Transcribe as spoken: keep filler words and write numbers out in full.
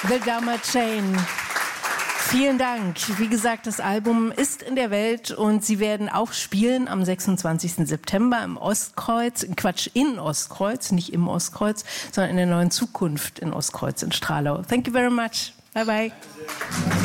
The Dharma Chain. Vielen Dank. Wie gesagt, das Album ist in der Welt und Sie werden auch spielen am sechsundzwanzigsten September im Ostkreuz, Quatsch, in Ostkreuz, nicht im Ostkreuz, sondern in der neuen Zukunft in Ostkreuz in Stralau. Thank you very much. Bye bye.